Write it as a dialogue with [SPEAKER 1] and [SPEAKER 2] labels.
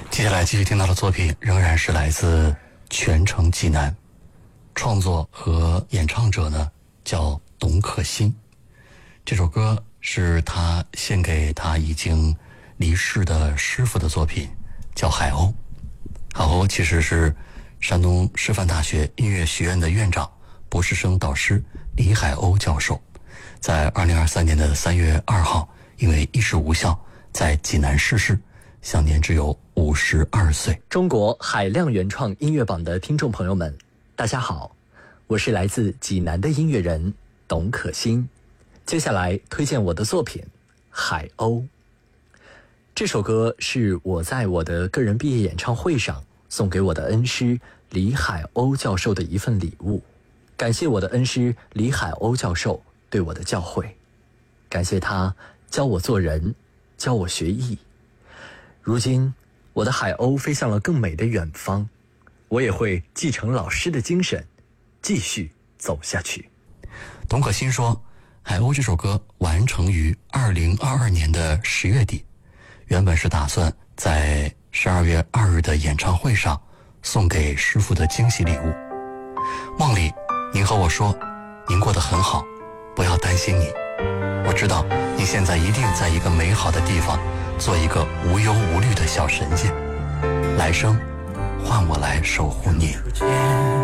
[SPEAKER 1] 接下来继续听到的作品仍然是来自全城济南，创作和演唱者呢叫董可欣。这首歌是他献给他已经离世的师傅的作品，叫《海鸥》。海鸥其实是山东师范大学音乐学院的院长、博士生导师李海鸥教授，在2023年的3月2号因为医事无效在济南逝世，享年只有52岁。
[SPEAKER 2] 中国海量原创音乐榜的听众朋友们，大家好，我是来自济南的音乐人董可欣。接下来推荐我的作品《海鸥》。这首歌是我在我的个人毕业演唱会上送给我的恩师李海鸥教授的一份礼物，感谢我的恩师李海鸥教授对我的教诲，感谢他教我做人，教我学艺。如今我的海鸥飞向了更美的远方，我也会继承老师的精神，继续走下去。
[SPEAKER 1] 董可欣说，海鸥这首歌完成于2022年的10月底，原本是打算在12月2日的演唱会上送给师傅的惊喜礼物。梦里您和我说，您过得很好，不要担心你，我知道你现在一定在一个美好的地方，做一个无忧无虑的小神仙，来生换我来守护你。